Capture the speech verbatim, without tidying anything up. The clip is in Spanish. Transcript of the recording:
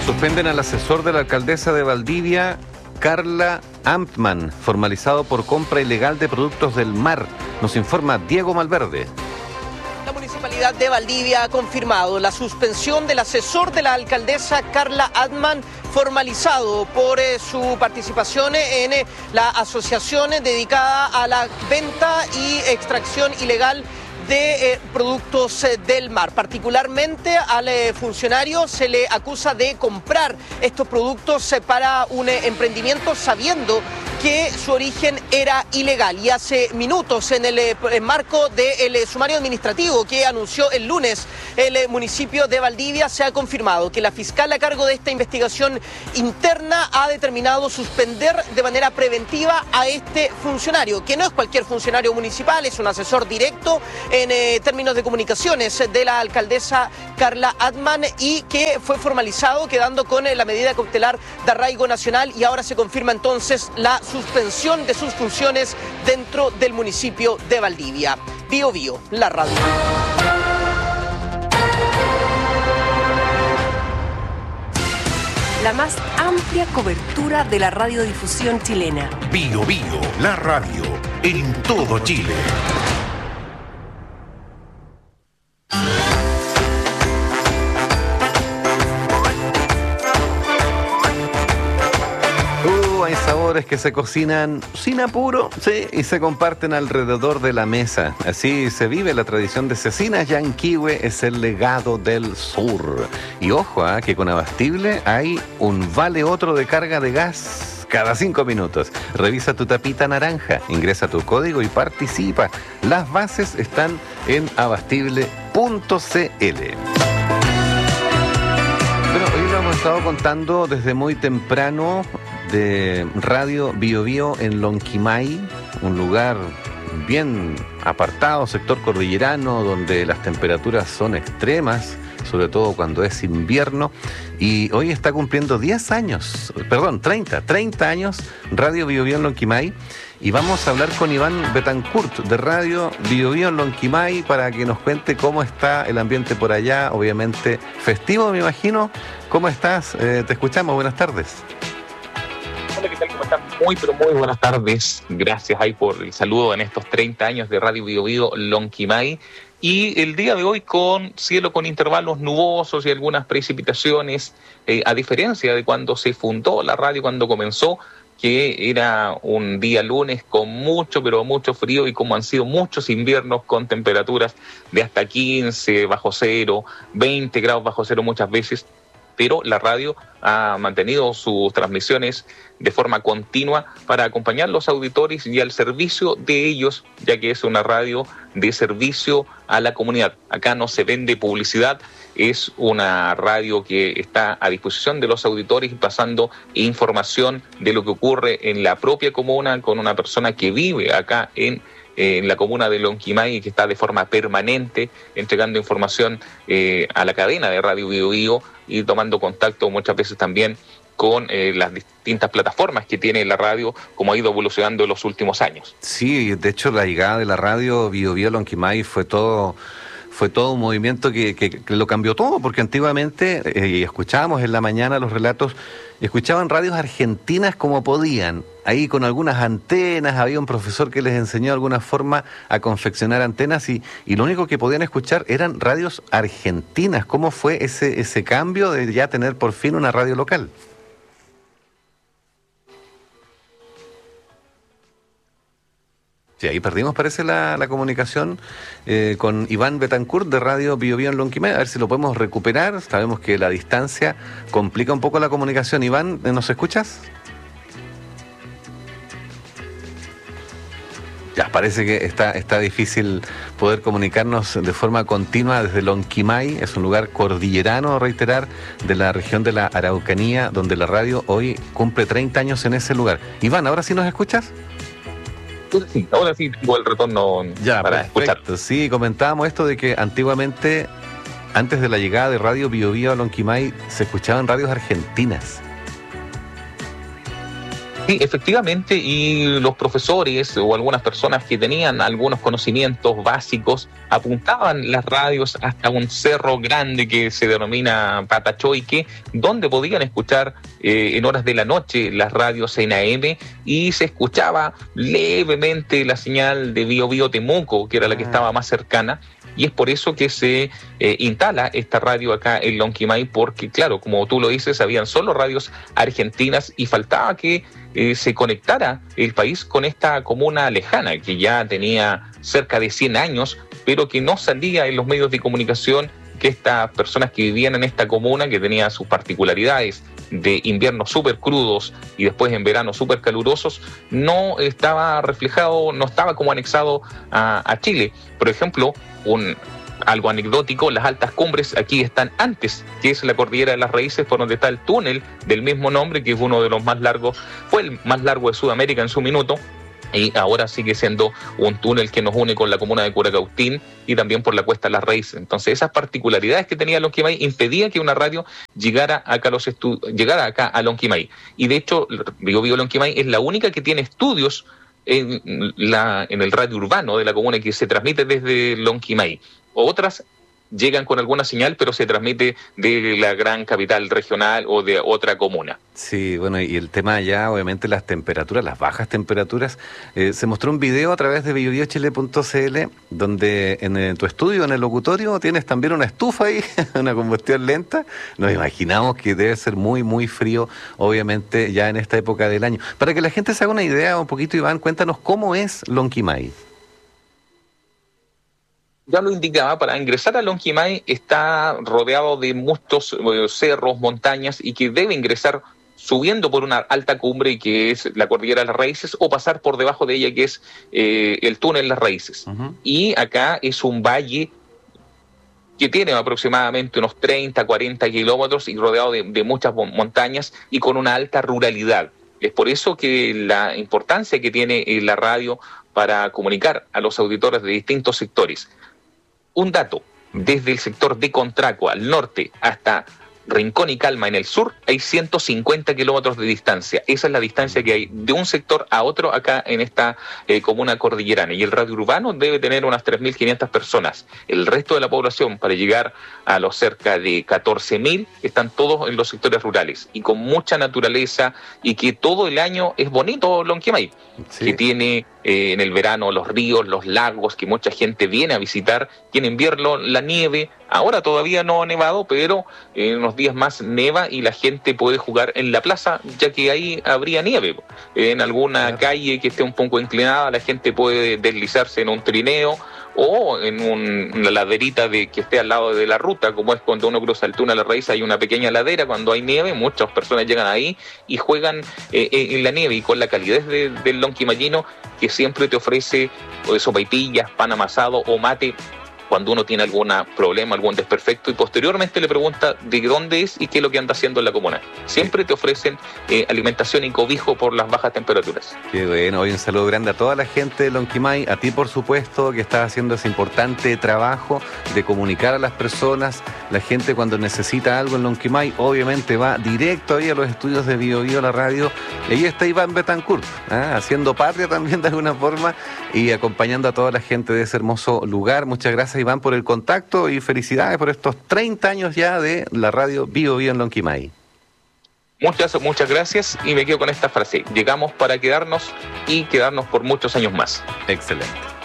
Suspenden al asesor de la alcaldesa de Valdivia, Carla Amtman, formalizado por compra ilegal de productos del mar. Nos informa Diego Malverde. La Municipalidad de Valdivia ha confirmado la suspensión del asesor de la alcaldesa Carla Amtman, formalizado por eh, su participación en eh, la asociación dedicada a la venta y extracción ilegal de eh, productos eh, del mar. Particularmente al eh, funcionario se le acusa de comprar estos productos eh, para un eh, emprendimiento sabiendo que su origen era ilegal. Y hace minutos, en el eh, marco del eh, sumario administrativo que anunció el lunes el eh, municipio de Valdivia, se ha confirmado que la fiscal a cargo de esta investigación interna ha determinado suspender de manera preventiva a este funcionario, que no es cualquier funcionario municipal, es un asesor directo en eh, términos de comunicaciones de la alcaldesa Carla Amtman, y que fue formalizado quedando con eh, la medida cautelar de arraigo nacional, y ahora se confirma entonces la suspensión de sus funciones dentro del municipio de Valdivia. Bio Bio, la radio. La más amplia cobertura de la radiodifusión chilena. Bio Bio, la radio, en todo Chile. Hay sabores que se cocinan sin apuro, sí, y se comparten alrededor de la mesa. Así se vive la tradición de Cecinas Yanquihue, es el legado del sur. Y ojo, ¿eh? que con Abastible hay un vale otro de carga de gas cada cinco minutos. Revisa tu tapita naranja, ingresa tu código y participa. Las bases están en abastible punto c l. Bueno, hoy lo hemos estado contando desde muy temprano de Radio Bio Bio en Lonquimay, un lugar bien apartado, sector cordillerano, donde las temperaturas son extremas, sobre todo cuando es invierno, y hoy está cumpliendo diez años, perdón, treinta, treinta años Radio Bio Bio en Lonquimay, y vamos a hablar con Iván Betancourt de Radio Bio Bio en Lonquimay para que nos cuente cómo está el ambiente por allá, obviamente festivo, me imagino. ¿Cómo estás? Eh, te escuchamos, buenas tardes. Hola, ¿qué tal? ¿Cómo están? Muy, pero muy buenas tardes. Gracias ahí por el saludo en estos treinta años de Radio Bio Bio Lonquimay. Y el día de hoy con cielo con intervalos nubosos y algunas precipitaciones, eh, a diferencia de cuando se fundó la radio, cuando comenzó, que era un día lunes con mucho, pero mucho frío, y como han sido muchos inviernos con temperaturas de hasta quince bajo cero, veinte grados bajo cero muchas veces, pero la radio ha mantenido sus transmisiones de forma continua para acompañar a los auditores y al servicio de ellos, ya que es una radio de servicio a la comunidad. Acá no se vende publicidad, es una radio que está a disposición de los auditores y pasando información de lo que ocurre en la propia comuna con una persona que vive acá en en la comuna de Lonquimay y que está de forma permanente entregando información eh, a la cadena de Radio Bio Bio y tomando contacto muchas veces también con eh, las distintas plataformas que tiene la radio, como ha ido evolucionando en los últimos años. Sí, de hecho la llegada de la radio Bio Bio Lonquimay fue todo... Fue todo un movimiento que, que, que lo cambió todo, porque antiguamente eh, escuchábamos en la mañana los relatos, escuchaban radios argentinas como podían, ahí con algunas antenas, había un profesor que les enseñó de alguna forma a confeccionar antenas y, y lo único que podían escuchar eran radios argentinas. ¿Cómo fue ese, ese cambio de ya tener por fin una radio local? Sí, ahí perdimos, parece, la, la comunicación eh, con Iván Betancourt de Radio Bio Bio en Lonquimay. A ver si lo podemos recuperar. Sabemos que la distancia complica un poco la comunicación. Iván, ¿nos escuchas? Ya, parece que está, está difícil poder comunicarnos de forma continua desde Lonquimay. Es un lugar cordillerano, reiterar, de la región de la Araucanía, donde la radio hoy cumple treinta años en ese lugar. Iván, ¿ahora sí nos escuchas? Sí, ahora sí tengo el retorno ya, para perfecto. escuchar. Sí, comentábamos esto de que antiguamente, antes de la llegada de Radio Bio Bio a Lonquimay, se escuchaban radios argentinas. Sí, efectivamente, y los profesores o algunas personas que tenían algunos conocimientos básicos apuntaban las radios hasta un cerro grande que se denomina Patachoique, donde podían escuchar eh, en horas de la noche las radios en A M, y se escuchaba levemente la señal de Bio Bio Temuco, que era la que estaba más cercana. Y es por eso que se eh, instala esta radio acá en Lonquimay, porque claro, como tú lo dices, habían solo radios argentinas y faltaba que eh, se conectara el país con esta comuna lejana, que ya tenía cerca de cien años, pero que no salía en los medios de comunicación, que estas personas que vivían en esta comuna, que tenía sus particularidades de inviernos súper crudos y después en veranos súper calurosos, no estaba reflejado, no estaba como anexado a, a Chile. Por ejemplo, un algo anecdótico, las altas cumbres aquí están antes, que es la cordillera de las Raíces, por donde está el túnel del mismo nombre, que es uno de los más largos, fue el más largo de Sudamérica en su minuto, y ahora sigue siendo un túnel que nos une con la comuna de Curacautín y también por la cuesta de las Raíces. Entonces esas particularidades que tenía Lonquimay impedían que una radio llegara acá a los estu- llegara acá a Lonquimay. Y de hecho, Bio Bio Lonquimay es la única que tiene estudios en, la, en el radio urbano de la comuna, que se transmite desde Lonquimay. Otras llegan con alguna señal, pero se transmite de la gran capital regional o de otra comuna. Sí, bueno, y el tema ya, obviamente, las temperaturas, las bajas temperaturas. Eh, se mostró un video a través de bio bio chile punto c l, donde en, en tu estudio, en el locutorio, tienes también una estufa ahí, una combustión lenta. Nos imaginamos que debe ser muy, muy frío, obviamente, ya en esta época del año. Para que la gente se haga una idea un poquito, Iván, cuéntanos cómo es Lonquimay. Ya lo indicaba, para ingresar a Lonquimay está rodeado de muchos eh, cerros, montañas, y que debe ingresar subiendo por una alta cumbre, que es la cordillera de las Raíces, o pasar por debajo de ella, que es eh, el túnel Las Raíces. Uh-huh. Y acá es un valle que tiene aproximadamente unos treinta, cuarenta kilómetros y rodeado de, de muchas montañas y con una alta ruralidad. Es por eso que la importancia que tiene la radio para comunicar a los auditores de distintos sectores. Un dato, desde el sector de Contraco al norte hasta Rincón y Calma en el sur, hay ciento cincuenta kilómetros de distancia. Esa es la distancia que hay de un sector a otro acá en esta eh, comuna cordillerana. Y el radio urbano debe tener unas tres mil quinientas personas. El resto de la población, para llegar a los cerca de catorce mil, están todos en los sectores rurales y con mucha naturaleza, y que todo el año es bonito Lonquimay, sí. Que tiene eh, en el verano los ríos, los lagos, que mucha gente viene a visitar, y en invierno la nieve. Ahora todavía no ha nevado, pero en unos días más neva y la gente puede jugar en la plaza, ya que ahí habría nieve. En alguna claro. calle que esté un poco inclinada, la gente puede deslizarse en un trineo o en un, una laderita de, que esté al lado de la ruta, como es cuando uno cruza el túnel a la Raíz, hay una pequeña ladera, cuando hay nieve, muchas personas llegan ahí y juegan eh, en la nieve, y con la calidez de, del lonquimayino, que siempre te ofrece pues, sopaipillas, pan amasado o mate, cuando uno tiene algún problema, algún desperfecto, y posteriormente le pregunta de dónde es y qué es lo que anda haciendo en la comuna. Siempre te ofrecen eh, alimentación y cobijo por las bajas temperaturas. Qué bueno, hoy un saludo grande a toda la gente de Lonquimay, a ti por supuesto, que estás haciendo ese importante trabajo de comunicar a las personas. La gente cuando necesita algo en Lonquimay, obviamente va directo ahí a los estudios de Bio Bio, la radio, y ahí está Iván Betancourt, ¿eh? haciendo patria también de alguna forma, y acompañando a toda la gente de ese hermoso lugar. Muchas gracias, Iván, por el contacto, y felicidades por estos treinta años ya de la radio Bio Bio en Lonquimay. Muchas, muchas gracias, y me quedo con esta frase: llegamos para quedarnos y quedarnos por muchos años más. Excelente.